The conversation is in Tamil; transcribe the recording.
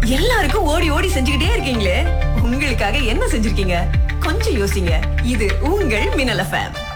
எல்லாருக்கும் ஓடி ஓடி செஞ்சுக்கிட்டே இருக்கீங்களே, உங்களுக்காக என்ன செஞ்சிருக்கீங்க? கொஞ்சம் யோசிங்க. இது உங்கள் மின்னல் எஃப்எம்.